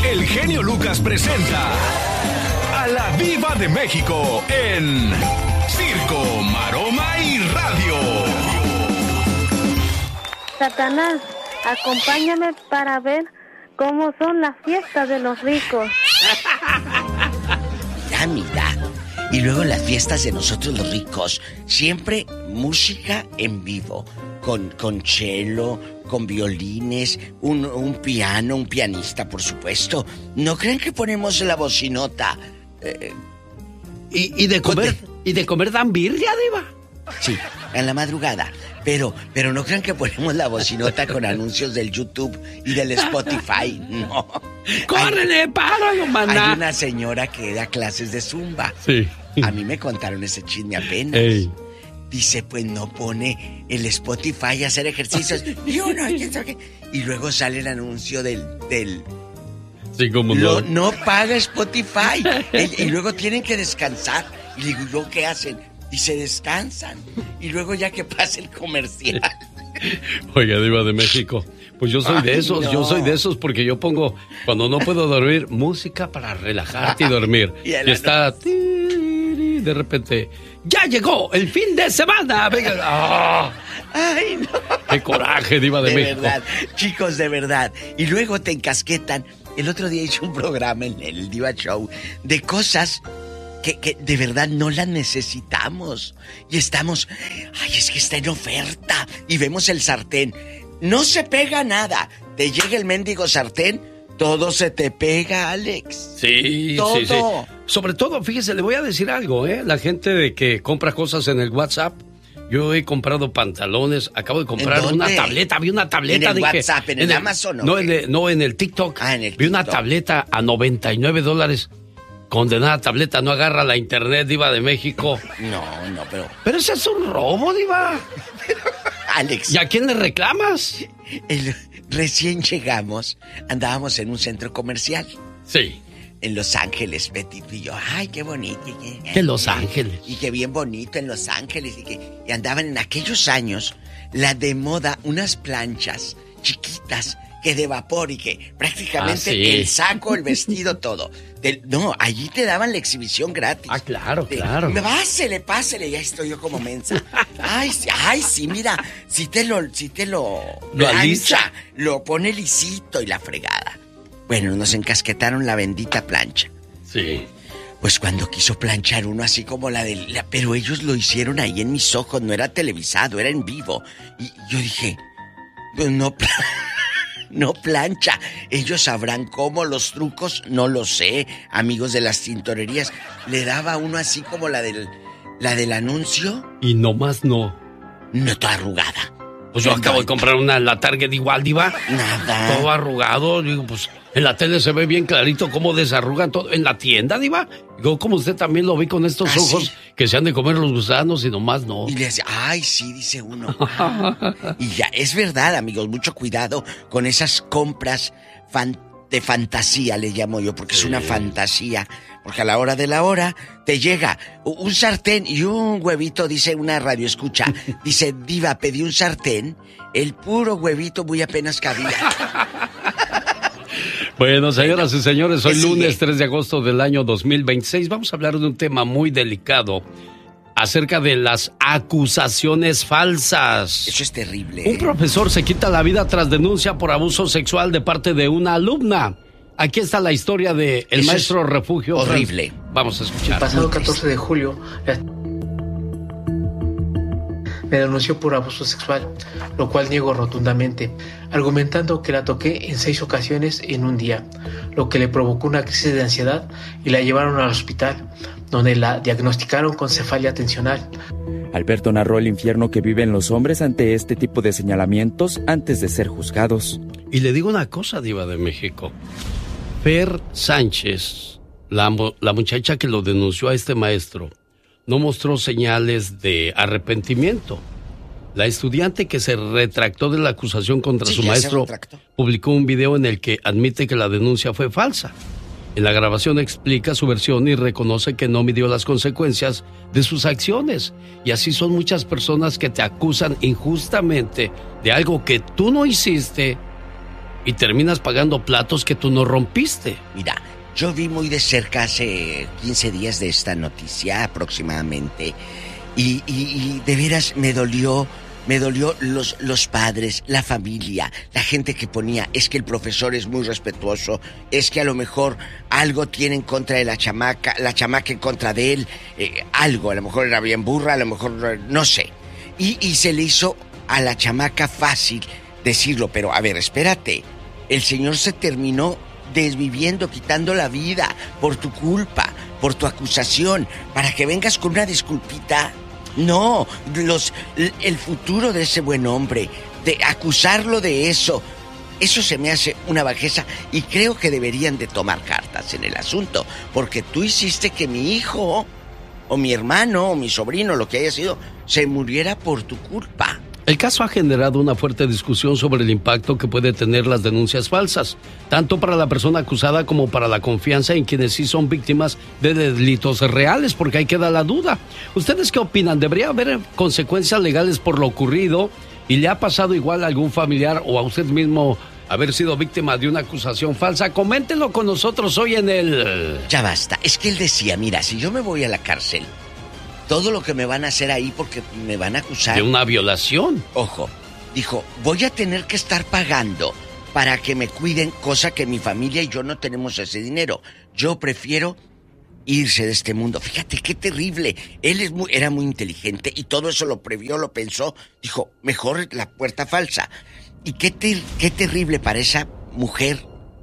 el genio Lucas presenta a la Diva de México en Circo, Maroma y Radio. Satanás, acompáñame para ver cómo son las fiestas de los ricos. Ya, mira. Y luego las fiestas de nosotros los ricos, siempre música en vivo, con cello, con violines, un piano, un pianista, por supuesto. ¿No creen que ponemos la bocinota? ¿Y de comer dan birria, Diva? Sí, en la madrugada. Pero no crean que ponemos la bocinota con anuncios del YouTube y del Spotify. No. ¡Córrele, páralo, maná! Hay una señora que da clases de zumba. Sí. A mí me contaron ese chisme apenas. Ey. Dice, pues no pone el Spotify a hacer ejercicios. Y luego sale el anuncio del sí, como no. No paga Spotify. Y luego tienen que descansar. Y digo, ¿y luego qué hacen? Y se descansan. Y luego ya que pasa el comercial. Oiga, Diva de México, pues yo soy de esos, no. yo soy de esos porque yo pongo, cuando no puedo dormir, música para relajarte y dormir. Y está... De repente, ¡ya llegó el fin de semana! Venga. ¡Oh! ¡Ay, no! ¡Qué coraje, Diva de México! De verdad, chicos, de verdad. Y luego te encasquetan. El otro día hice un programa en el Diva Show de cosas que de verdad no las necesitamos. Y estamos, ay, es que está en oferta. Y vemos el sartén. No se pega nada. Te llega el mendigo sartén, todo se te pega, Alex. Sí, todo. Sí. Sobre todo, fíjese, le voy a decir algo, ¿eh? La gente de que compra cosas en el WhatsApp. Yo he comprado pantalones, acabo de comprar una tableta, vi una tableta. ¿En el WhatsApp, en el Amazon? No, en el TikTok. Ah, en el vi una TikTok. tableta a $99. Condenada tableta, no agarra la internet, Diva de México. No, pero... Pero ese es un robo, Diva. Alex. ¿Y a quién le reclamas? Recién llegamos, andábamos en un centro comercial. Sí. En Los Ángeles, Betty y yo. Ay, qué bonito. ¿Qué Los Ángeles? Y qué bien bonito en Los Ángeles. Y andaban en aquellos años, la de moda, unas planchas chiquitas que de vapor y que prácticamente sí. El saco, el vestido, todo. No, allí te daban la exhibición gratis. Ah, claro. Pásele, ya estoy yo como mensa. Ay, sí, mira, si te lo alisa, alisa, lo pone lisito y la fregada. Bueno, nos encasquetaron la bendita plancha. Sí. Pues cuando quiso planchar uno así como pero ellos lo hicieron ahí en mis ojos, no era televisado, era en vivo. Y yo dije, pues no plancha. Ellos sabrán cómo, los trucos, no lo sé. Amigos de las tintorerías, le daba uno así como la del anuncio. Y nomás no. No está arrugada. Pues yo acabo de comprar la Target igual, Diva. Nada. Todo arrugado. Digo, pues en la tele se ve bien clarito cómo desarrugan todo. En la tienda, Diva. Digo, como usted también lo vi con estos ojos, ¿sí? Que se han de comer los gusanos y nomás no. Y le hace, ay, sí, dice uno. Y ya, es verdad, amigos, mucho cuidado con esas compras de fantasía, le llamo yo, porque es una fantasía. Porque a la hora de la hora te llega un sartén y un huevito, dice una radio escucha. Dice, Diva, pedí un sartén, el puro huevito muy apenas cabía. Bueno, señoras y señores, hoy lunes 3 de agosto del año 2026 vamos a hablar de un tema muy delicado acerca de las acusaciones falsas. Eso es terrible. Un profesor se quita la vida tras denuncia por abuso sexual de parte de una alumna. Aquí está la historia de el maestro Refugio. Horrible. Vamos a escuchar. El pasado 14 de julio me denunció por abuso sexual, lo cual niego rotundamente, argumentando que la toqué en 6 ocasiones en un día, lo que le provocó una crisis de ansiedad y la llevaron al hospital, donde la diagnosticaron con cefalia tensional. Alberto narró el infierno que viven los hombres ante este tipo de señalamientos antes de ser juzgados. Y le digo una cosa, Diva de México. Fer Sánchez, la muchacha que lo denunció a este maestro, no mostró señales de arrepentimiento. La estudiante que se retractó de la acusación contra su maestro publicó un video en el que admite que la denuncia fue falsa. En la grabación explica su versión y reconoce que no midió las consecuencias de sus acciones. Y así son muchas personas que te acusan injustamente de algo que tú no hiciste y terminas pagando platos que tú no rompiste. Mira, yo vi muy de cerca hace 15 días de esta noticia aproximadamente y de veras me dolió los padres, la familia, la gente que ponía, es que el profesor es muy respetuoso, es que a lo mejor algo tiene en contra de la chamaca en contra de él, algo, a lo mejor era bien burra, a lo mejor no sé. Y se le hizo a la chamaca fácil decirlo, pero a ver, espérate, el señor se terminó desviviendo, quitando la vida por tu culpa, por tu acusación, para que vengas con una disculpita. No, el futuro de ese buen hombre, de acusarlo de eso se me hace una bajeza y creo que deberían de tomar cartas en el asunto, porque tú hiciste que mi hijo, o mi hermano, o mi sobrino, lo que haya sido, se muriera por tu culpa. El caso ha generado una fuerte discusión sobre el impacto que puede tener las denuncias falsas, tanto para la persona acusada como para la confianza en quienes sí son víctimas de delitos reales, porque ahí queda la duda. ¿Ustedes qué opinan? ¿Debería haber consecuencias legales por lo ocurrido? ¿Y le ha pasado igual a algún familiar o a usted mismo haber sido víctima de una acusación falsa? Coméntenlo con nosotros hoy en el... Ya basta, es que él decía, mira, si yo me voy a la cárcel, todo lo que me van a hacer ahí porque me van a acusar... ¿De una violación? Ojo, dijo, voy a tener que estar pagando para que me cuiden, cosa que mi familia y yo no tenemos ese dinero. Yo prefiero irse de este mundo. Fíjate qué terrible. Él era muy inteligente y todo eso lo previó, lo pensó. Dijo, mejor la puerta falsa. Y qué terrible para esa mujer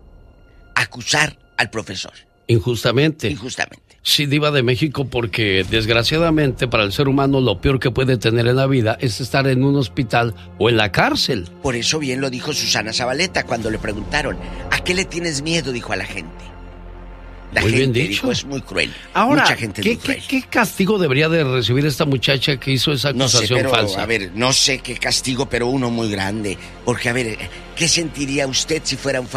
acusar al profesor. Injustamente. Injustamente. Sí, Diva de México, porque desgraciadamente para el ser humano lo peor que puede tener en la vida es estar en un hospital o en la cárcel. Por eso bien lo dijo Susana Zabaleta cuando le preguntaron, ¿a qué le tienes miedo? Dijo a la gente. La muy gente bien dicho. Dijo, es muy cruel. Ahora, mucha gente es muy cruel. ¿qué castigo debería de recibir esta muchacha que hizo esa acusación falsa? A ver, no sé qué castigo, pero uno muy grande. Porque, a ver, ¿qué sentiría usted si fuera un